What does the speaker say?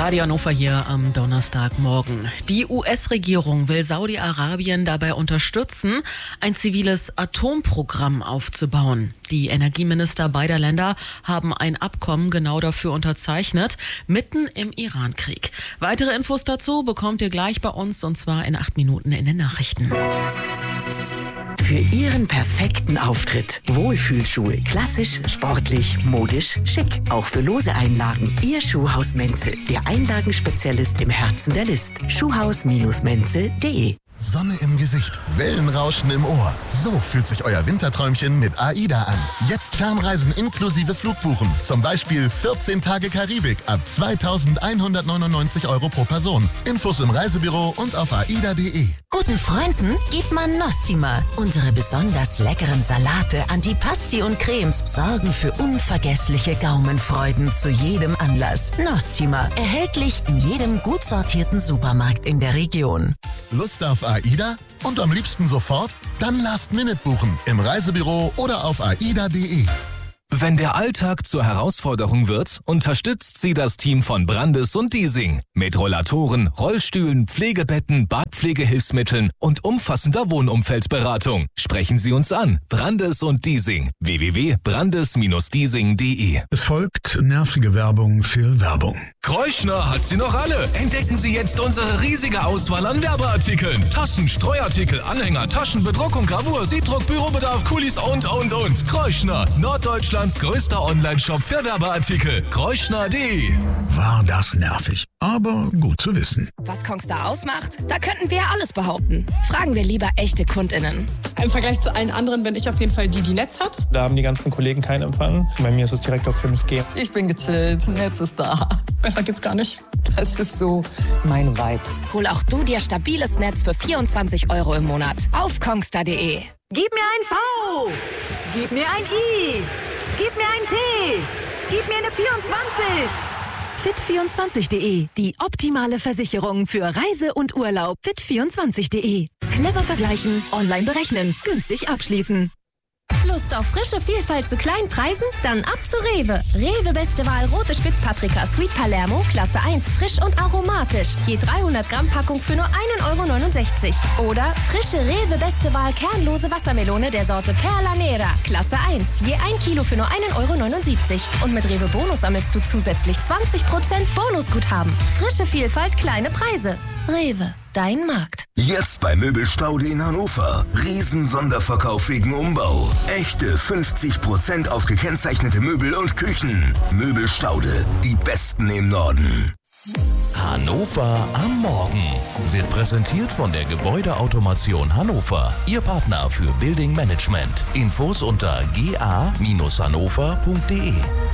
Radio Hannover hier am Donnerstagmorgen. Die US-Regierung will Saudi-Arabien dabei unterstützen, ein ziviles Atomprogramm aufzubauen. Die Energieminister beider Länder haben ein Abkommen genau dafür unterzeichnet, mitten im Iran-Krieg. Weitere Infos dazu bekommt ihr gleich bei uns, und zwar in 8 Minuten in den Nachrichten. Für Ihren perfekten Auftritt. Wohlfühlschuhe. Klassisch, sportlich, modisch, schick. Auch für lose Einlagen. Ihr Schuhhaus Menzel. Der Einlagenspezialist im Herzen der List. Schuhhaus-menzel.de. Sonne im Gesicht, Wellenrauschen im Ohr. So fühlt sich euer Winterträumchen mit AIDA an. Jetzt Fernreisen inklusive Flugbuchen. Zum Beispiel 14 Tage Karibik ab 2.199 € pro Person. Infos im Reisebüro und auf aida.de. Guten Freunden gibt man Nostima. Unsere besonders leckeren Salate, Antipasti und Cremes sorgen für unvergessliche Gaumenfreuden zu jedem Anlass. Nostima, erhältlich in jedem gut sortierten Supermarkt in der Region. Lust auf AIDA? Und am liebsten sofort? Dann Last-Minute buchen im Reisebüro oder auf aida.de. Wenn der Alltag zur Herausforderung wird, unterstützt sie das Team von Brandes und Diesing. Mit Rollatoren, Rollstühlen, Pflegebetten, Badpflegehilfsmitteln und umfassender Wohnumfeldberatung. Sprechen Sie uns an. Brandes und Diesing. www.brandes-diesing.de. Es folgt nervige Werbung für Werbung. Kreuschner hat sie noch alle. Entdecken Sie jetzt unsere riesige Auswahl an Werbeartikeln. Tassen, Streuartikel, Anhänger, Taschen, Bedruckung, Gravur, Siebdruck, Bürobedarf, Kulis und. Kreuschner, Norddeutschlands größter Online-Shop für Werbeartikel. Kreuschner.de. War das nervig, aber gut zu wissen. Was Kongstar ausmacht? Da könnten wir ja alles behaupten. Fragen wir lieber echte KundInnen. Im Vergleich zu allen anderen bin ich auf jeden Fall die Netz hat. Da haben die ganzen Kollegen keinen Empfang. Bei mir ist es direkt auf 5G. Ich bin gechillt, Netz ist da. Besser geht's gar nicht. Das ist so mein Vibe. Hol auch du dir stabiles Netz für 24 € im Monat auf kongstar.de. Gib mir ein V! Gib mir ein I! Gib mir ein T! Gib mir eine 24! Fit24.de, die optimale Versicherung für Reise und Urlaub. Fit24.de. Clever vergleichen, online berechnen, günstig abschließen. Lust auf frische Vielfalt zu kleinen Preisen? Dann ab zu Rewe. Rewe beste Wahl rote Spitzpaprika Sweet Palermo, Klasse 1, frisch und aromatisch. Je 300 Gramm Packung für nur 1,69 €. Oder frische Rewe beste Wahl kernlose Wassermelone der Sorte Perla Nera, Klasse 1. Je 1 Kilo für nur 1,79 €. Und mit Rewe Bonus sammelst du zusätzlich 20% Bonusguthaben. Frische Vielfalt, kleine Preise. Rewe, dein Markt. Jetzt bei Möbelstaude in Hannover. Riesen-Sonderverkauf wegen Umbau. Echte 50% auf gekennzeichnete Möbel und Küchen. Möbelstaude, die besten im Norden. Hannover am Morgen wird präsentiert von der Gebäudeautomation Hannover. Ihr Partner für Building Management. Infos unter ga-hannover.de.